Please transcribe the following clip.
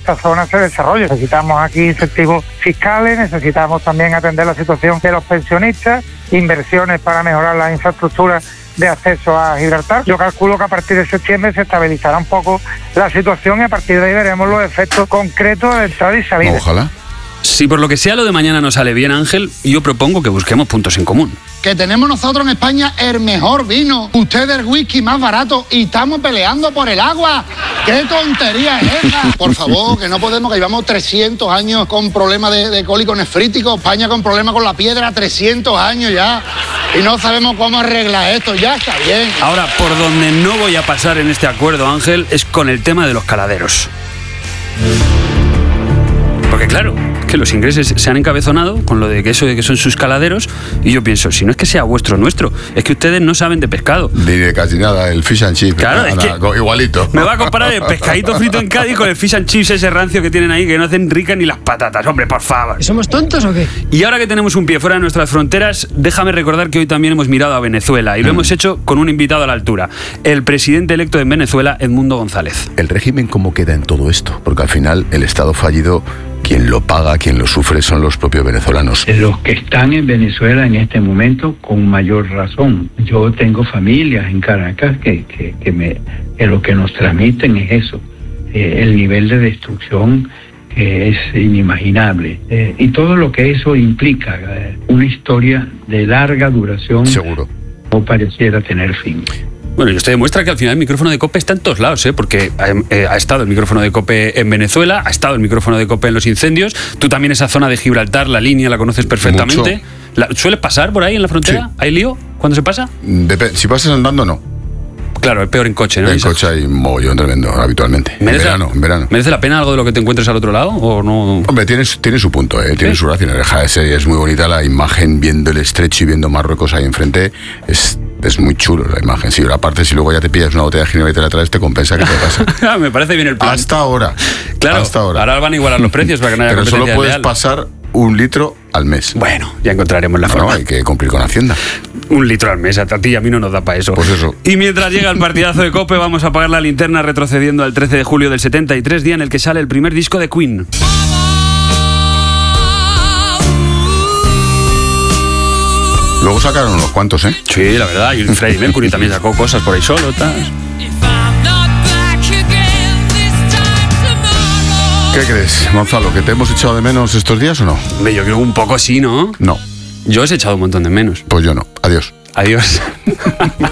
esta zona se desarrolle. Necesitamos aquí incentivos fiscales, necesitamos también atender la situación de los pensionistas, inversiones para mejorar las infraestructuras de acceso a Gibraltar. Yo calculo que a partir de septiembre se estabilizará un poco la situación y a partir de ahí veremos los efectos concretos de entrada y salida. Ojalá. Si por lo que sea lo de mañana no sale bien, Ángel, yo propongo que busquemos puntos en común. Que tenemos nosotros en España el mejor vino, ustedes el whisky más barato y estamos peleando por el agua. ¡Qué tontería es esa! Por favor, que no podemos, que llevamos 300 años con problemas de cólico nefrítico, España con problemas con la piedra, 300 años ya, y no sabemos cómo arreglar esto, ya está bien. Ahora, por donde no voy a pasar en este acuerdo, Ángel, es con el tema de los caladeros. Porque claro, que los ingleses se han encabezonado con lo de que eso de que son sus caladeros, y yo pienso, si no es que sea vuestro o nuestro, es que ustedes no saben de pescado. Ni de casi nada, el fish and chips. Claro, es que igualito. Me va a comparar el pescadito frito en Cádiz con el fish and chips ese rancio que tienen ahí, que no hacen ricas ni las patatas. Hombre, por favor. ¿Somos tontos o qué? Y ahora que tenemos un pie fuera de nuestras fronteras, déjame recordar que hoy también hemos mirado a Venezuela, y lo hemos hecho con un invitado a la altura, el presidente electo en Venezuela, Edmundo González. ¿El régimen cómo queda en todo esto? Porque al final el Estado fallido, quien lo paga, quien lo sufre son los propios venezolanos. Los que están en Venezuela en este momento con mayor razón. Yo tengo familias en Caracas que lo que nos transmiten es eso, el nivel de destrucción que es inimaginable, y todo lo que eso implica, una historia de larga duración. Seguro. No pareciera tener fin. Bueno, y usted demuestra que al final el micrófono de COPE está en todos lados, porque ha estado el micrófono de COPE en Venezuela, ha estado el micrófono de COPE en los incendios, tú también esa zona de Gibraltar, la línea, la conoces perfectamente. ¿Sueles pasar por ahí en la frontera? Sí. ¿Hay lío cuando se pasa? Si pasas andando, no. Claro, es peor en coche, ¿no? En coche hay un mogollón tremendo, habitualmente. En verano. ¿Merece la pena algo de lo que te encuentres al otro lado o no? Hombre, tiene su punto, tiene su gracia. No deja de ser, es muy bonita la imagen, viendo el estrecho y viendo Marruecos ahí enfrente. Es muy chulo la imagen. Sí, aparte, si luego ya te pillas una botella de ginebra y te la traes, te compensa que te pasa. Me parece bien el plan. Hasta ahora. Claro, hasta ahora. Ahora van a igualar los precios para que no haya competencia. Pero solo puedes leal. pasar 1 litro al mes. Bueno, ya encontraremos la forma. No, hay que cumplir con Hacienda. 1 litro al mes, a ti y a mí no nos da para eso. Pues eso. Y mientras llega el partidazo de COPE, vamos a apagar la linterna retrocediendo al 13 de julio del 73, día en el que sale el primer disco de Queen. Luego sacaron unos cuantos, ¿eh? Sí, la verdad. Y Freddie Mercury también sacó cosas por ahí solo, tal. ¿Qué crees, Gonzalo? ¿Que te hemos echado de menos estos días o no? Yo creo un poco sí, ¿no? No. Yo os he echado un montón de menos. Pues yo no. Adiós. Adiós.